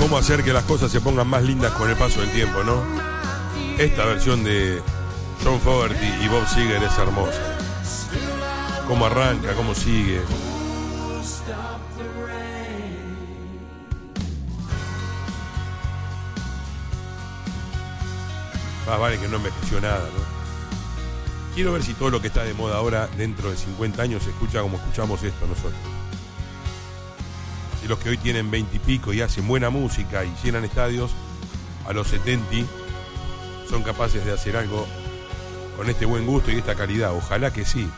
cómo hacer que las cosas se pongan más lindas con el paso del tiempo, ¿no? Esta versión de John Fogerty y Bob Seger es hermosa. Cómo arranca, cómo sigue. Vale que no envejeció nada, ¿no? Quiero ver si todo lo que está de moda ahora, dentro de 50 años, se escucha como escuchamos esto nosotros. Si los que hoy tienen 20 y pico y hacen buena música y llenan estadios, a los 70 son capaces de hacer algo con este buen gusto y esta calidad. Ojalá que sí.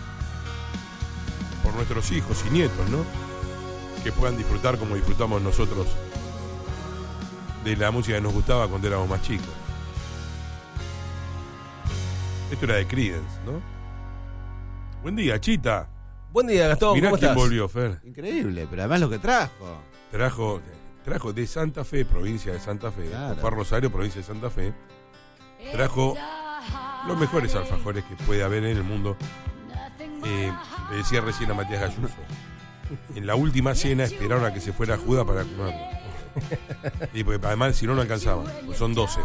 Por nuestros hijos y nietos, ¿no? Que puedan disfrutar como disfrutamos nosotros de la música que nos gustaba cuando éramos más chicos. Esto era de Creedence, ¿no? Buen día, Chita. Buen día, Gastón. Mirá ¿Cómo quién estás? volvió, Fer. Increíble, pero además lo que trajo. Trajo de Santa Fe, provincia de Santa Fe. Claro. Fue a Rosario, provincia de Santa Fe. Trajo los mejores alfajores que puede haber en el mundo. Le decía recién a Matías Galluso. En la última cena esperaron a que se fuera Judas para comerlo. Y porque además, si no, no alcanzaban. Pues son 12.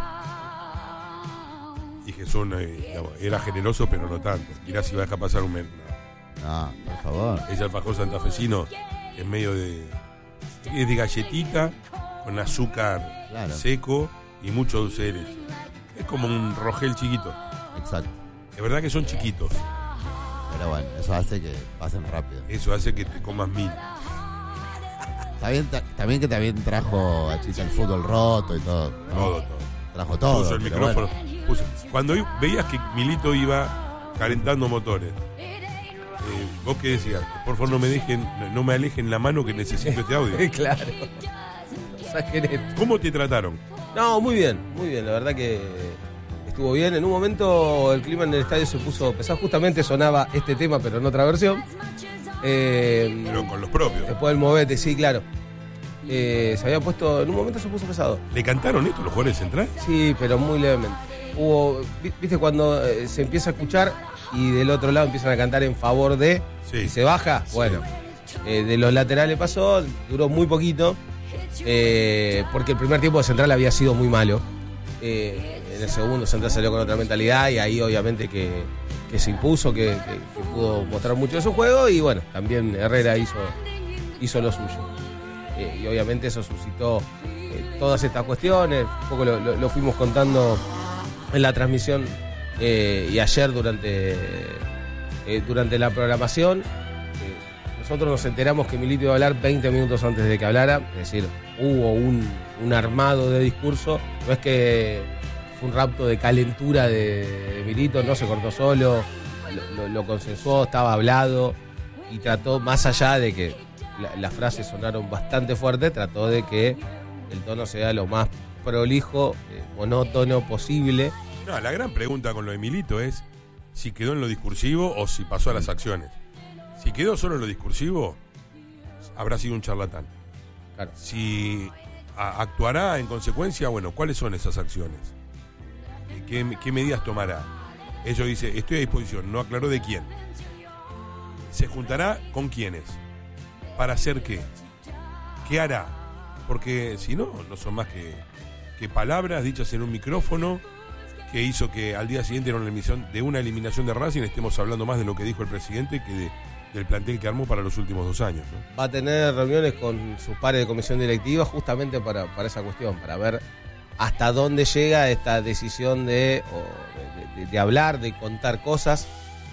Y Jesús era generoso, pero no tanto. Mirá si va a dejar pasar un mes. No, por favor. Ese alfajor santafesino es medio de galletita con azúcar seco y mucho dulce de leche. Es como un Rogel chiquito. Exacto. Es verdad que son chiquitos. Pero bueno, eso hace que pasen rápido. Eso hace que te comas 1000. También que también trajo a Chita el fútbol roto y todo, ¿no? Todo. Trajo todo. Puso el micrófono. Bueno. Cuando veías que Milito iba calentando motores, ¿vos qué decías? Por favor, no me alejen la mano que necesito este audio. Claro. ¿Cómo te trataron? No, muy bien. La verdad que estuvo bien. En un momento el clima en el estadio se puso pesado. Justamente sonaba este tema, pero en otra versión. Pero con los propios. Después del movete, sí, claro. Se había puesto, en un momento se puso pesado. ¿Le cantaron esto los jugadores centrales? Sí, pero muy levemente. ¿Viste cuando se empieza a escuchar y del otro lado empiezan a cantar en favor de y se baja? Bueno, de los laterales pasó, duró muy poquito, porque el primer tiempo de Central había sido muy malo. En el segundo Central salió con otra mentalidad y ahí obviamente que se impuso, que pudo mostrar mucho de su juego y bueno, también Herrera hizo lo suyo. Y obviamente eso suscitó todas estas cuestiones, un poco lo fuimos contando en la transmisión y ayer durante la programación. Nosotros nos enteramos que Milito iba a hablar 20 minutos antes de que hablara, es decir, hubo un armado de discurso, no es que fue un rapto de calentura de Milito, no se cortó solo, lo consensuó, estaba hablado y trató, más allá de que las frases sonaron bastante fuertes, trató de que el tono sea lo más prolijo, monótono posible. No, la gran pregunta con lo de Milito es si quedó en lo discursivo o si pasó a las acciones. Si quedó solo en lo discursivo, habrá sido un charlatán. Claro. Si actuará en consecuencia, bueno, ¿cuáles son esas acciones? ¿Qué medidas tomará? Ellos dice, estoy a disposición, no aclaró de quién. ¿Se juntará con quiénes? ¿Para hacer qué? ¿Qué hará? Porque si no, no son más que palabras dichas en un micrófono que hizo que al día siguiente de una eliminación de Racing estemos hablando más de lo que dijo el presidente que del plantel que armó para los últimos 2 años, ¿no? Va a tener reuniones con sus pares de comisión directiva justamente para esa cuestión, para ver hasta dónde llega esta decisión de hablar, de contar cosas.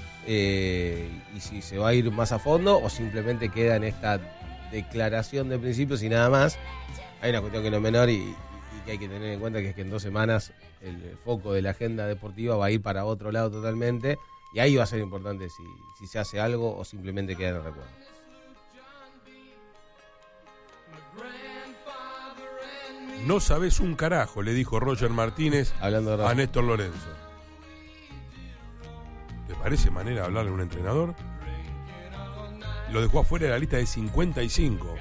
Y si se va a ir más a fondo o simplemente queda en esta declaración de principios y nada más. Hay una cuestión que no es menor y que hay que tener en cuenta, que es que en 2 semanas el foco de la agenda deportiva va a ir para otro lado totalmente y ahí va a ser importante si se hace algo o simplemente queda en el recuerdo. No sabes un carajo, le dijo Roger Martínez a Néstor Lorenzo. ¿Te parece manera de hablarle a un entrenador? Lo dejó afuera de la lista de 55.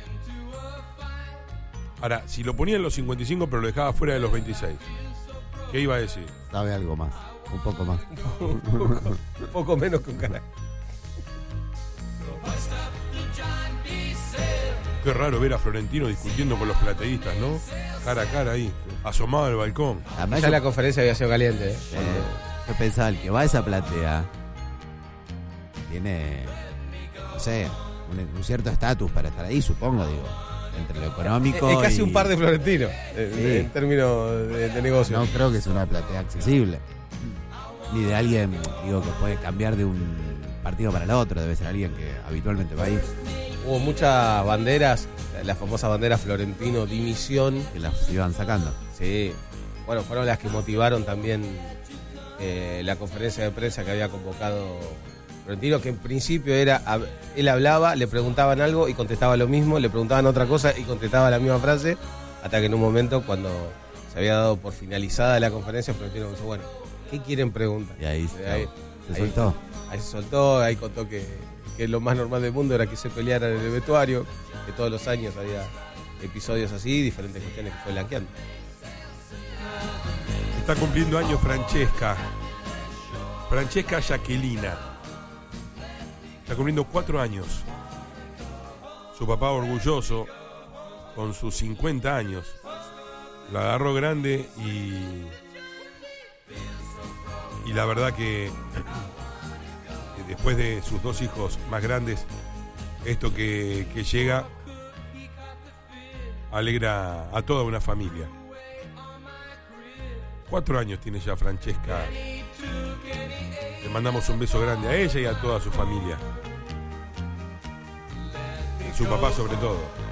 Ahora, si lo ponía en los 55 pero lo dejaba fuera de los 26, ¿qué iba a decir? Sabe algo más, un poco más. un poco menos que un carajo. qué raro ver a Florentino discutiendo con los plateístas, ¿no? Cara a cara ahí, asomado al balcón. Además ya la conferencia había sido caliente. Yo pensaba, el que va a esa platea tiene, no sé, un cierto estatus para estar ahí, supongo, digo. Entre lo económico es casi y... un par de Florentino en términos de negocio. No creo que sea una platea accesible. Ni de alguien, digo, que puede cambiar de un partido para el otro. Debe ser alguien que habitualmente va ahí. Hubo muchas banderas, la famosa bandera Florentino dimisión. Que las iban sacando. Sí, bueno, fueron las que motivaron también la conferencia de prensa que había convocado Florentino, que en principio era, él hablaba, le preguntaban algo y contestaba lo mismo, le preguntaban otra cosa y contestaba la misma frase, hasta que en un momento, cuando se había dado por finalizada la conferencia, Florentino dijo, bueno, ¿qué quieren preguntar? Y ahí se soltó. Ahí se soltó, ahí contó que lo más normal del mundo era que se pelearan en el vestuario, que todos los años había episodios así, diferentes cuestiones que fue blanqueando. Está cumpliendo años Francesca Jacquelina. Está cumpliendo 4 años. Su papá orgulloso, con sus 50 años, la agarró grande y la verdad que después de sus 2 hijos más grandes, esto que llega alegra a toda una familia. 4 años tiene ya Francesca. Le mandamos un beso grande a ella y a toda su familia. Y su papá sobre todo.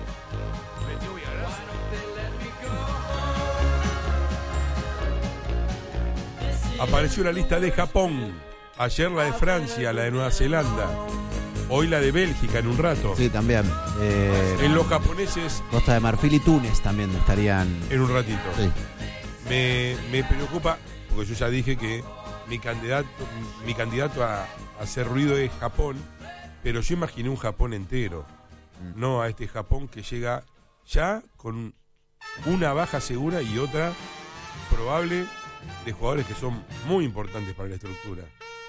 Apareció la lista de Japón. Ayer la de Francia, la de Nueva Zelanda. Hoy la de Bélgica en un rato. Sí, también. En los japoneses. Costa de Marfil y Túnez también estarían. En un ratito. Sí. Me preocupa, porque yo ya dije que mi candidato a hacer ruido es Japón, pero yo imaginé un Japón entero, no a este Japón que llega ya con una baja segura y otra probable de jugadores que son muy importantes para la estructura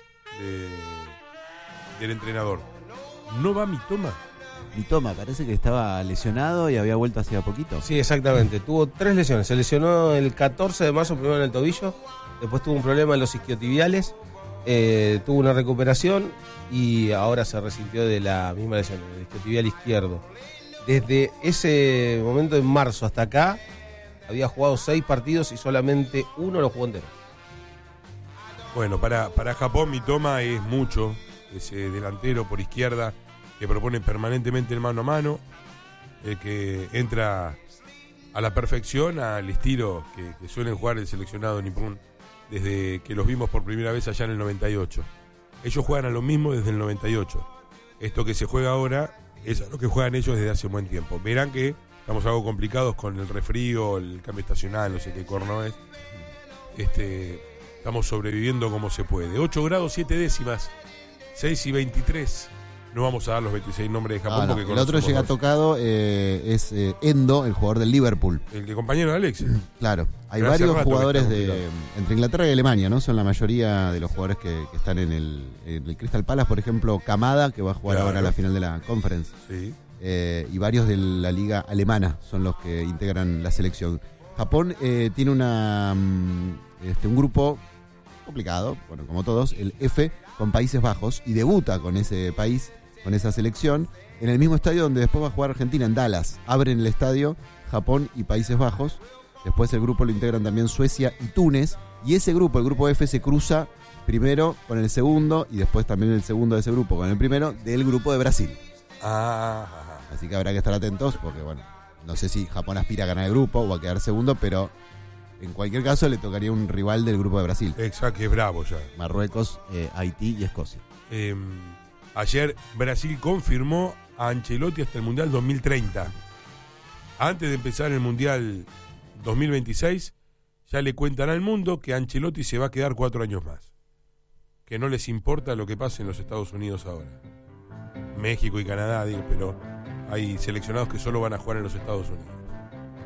del entrenador. ¿No va Mitoma, parece que estaba lesionado y había vuelto hacía poquito. Sí, exactamente. Tuvo 3 lesiones. Se lesionó el 14 de marzo primero en el tobillo, después tuvo un problema en los isquiotibiales, tuvo una recuperación y ahora se resintió de la misma lesión, el isquiotibial izquierdo. Desde ese momento en marzo hasta acá había jugado 6 partidos y solamente 1 lo jugó entero. Bueno, para Japón Mitoma es mucho, ese delantero por izquierda que propone permanentemente el mano a mano, que entra a la perfección al estilo que suelen jugar el seleccionado nipón desde que los vimos por primera vez allá en el 98. Ellos juegan a lo mismo desde el 98. Esto que se juega ahora es a lo que juegan ellos desde hace un buen tiempo. Verán que estamos algo complicados con el resfrío, el cambio estacional, no sé qué corno es. Estamos sobreviviendo como se puede. 8 grados 7 décimas, 6:23. No vamos a dar los 26 nombres de Japón. Porque el otro llega tocado es Endo, el jugador del Liverpool. El que compañero de Alexis. Claro, hay varios jugadores entre Inglaterra y Alemania, ¿no? Son la mayoría de los jugadores que están en el Crystal Palace, por ejemplo, Kamada, que va a jugar ahora a la final de la Conference. Sí. Y varios de la liga alemana son los que integran la selección. Japón tiene un grupo complicado, bueno, como todos, el F, con Países Bajos, y debuta con ese país, con esa selección, en el mismo estadio donde después va a jugar Argentina, en Dallas. Abren el estadio Japón y Países Bajos. Después el grupo lo integran también Suecia y Túnez. Y ese grupo, el grupo F, se cruza primero con el segundo y después también el segundo de ese grupo con el primero del grupo de Brasil. Así que habrá que estar atentos porque, bueno, no sé si Japón aspira a ganar el grupo o a quedar segundo, pero en cualquier caso le tocaría un rival del grupo de Brasil. Exacto, que es bravo ya. Marruecos, Haití y Escocia. Ayer Brasil confirmó a Ancelotti hasta el Mundial 2030. Antes de empezar el Mundial 2026, ya le cuentan al mundo que Ancelotti se va a quedar 4 años más. Que no les importa lo que pase en los Estados Unidos ahora. México y Canadá, pero hay seleccionados que solo van a jugar en los Estados Unidos.